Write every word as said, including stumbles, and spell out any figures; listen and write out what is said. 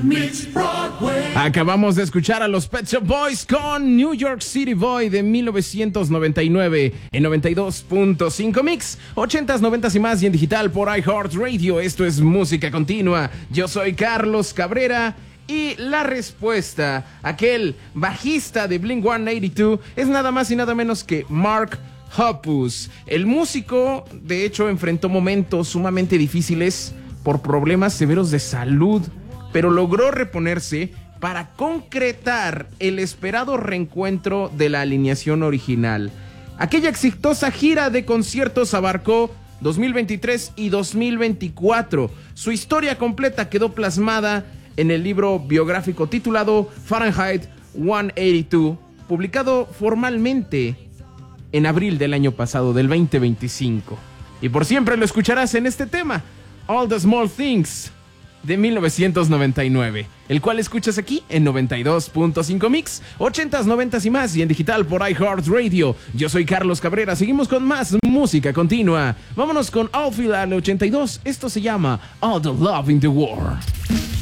Acabamos de escuchar a los Pet Shop Boys con New York City Boy de mil novecientos noventa y nueve en noventa y dos punto cinco Mix, ochentas, noventas y más y en digital por iHeartRadio. Esto es Música Continua. Yo soy Carlos Cabrera y la respuesta, aquel bajista de Blink ciento ochenta y dos, es nada más y nada menos que Mark Hoppus. El músico, de hecho, enfrentó momentos sumamente difíciles por problemas severos de salud, pero logró reponerse para concretar el esperado reencuentro de la alineación original. Aquella exitosa gira de conciertos abarcó dos mil veintitrés y dos mil veinticuatro. Su historia completa quedó plasmada en el libro biográfico titulado Fahrenheit ciento ochenta y dos, publicado formalmente en abril del año pasado, del veinte veinticinco. Y por siempre lo escucharás en este tema, All the Small Things, de mil novecientos noventa y nueve, el cual escuchas aquí en noventa y dos punto cinco Mix, ochentas, noventas y más y en digital por iHeartRadio. Yo soy Carlos Cabrera, seguimos con más Música Continua. Vámonos con Outfield al ochenta y dos, esto se llama All the Love in the World.